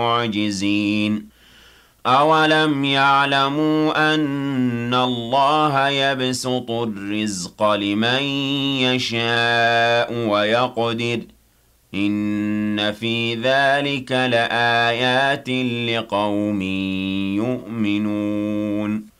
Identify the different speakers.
Speaker 1: معجزين أولم يعلموا أن الله يبسط الرزق لمن يشاء ويقدر إن في ذلك لآيات لقوم يؤمنون